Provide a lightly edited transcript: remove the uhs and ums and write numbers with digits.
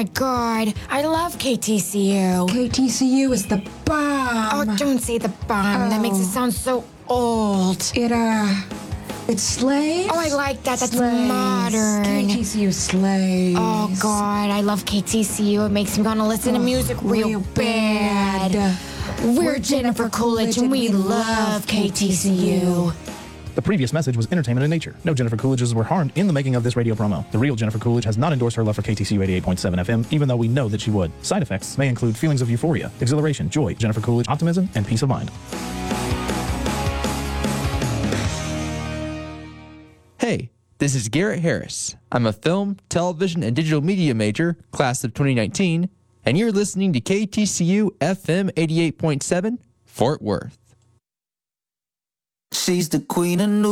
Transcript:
my God. I love KTCU. KTCU is the bomb. Oh, don't say the bomb. That makes it sound so old. It slays. Oh, I like that. That's Slays. modern. KTCU slays. Oh, God. I love KTCU. It makes me want to listen to music real bad. We're Jennifer Coolidge, and we love KTCU. The previous message was entertainment in nature. No Jennifer Coolidges were harmed in the making of this radio promo. The real Jennifer Coolidge has not endorsed her love for KTCU 88.7 FM, even though we know that she would. Side effects may include feelings of euphoria, exhilaration, joy, Jennifer Coolidge, optimism, and peace of mind. Hey, this is Garrett Harris. I'm a film, television, and digital media major, class of 2019, and you're listening to KTCU FM 88.7, Fort Worth. She's the queen of New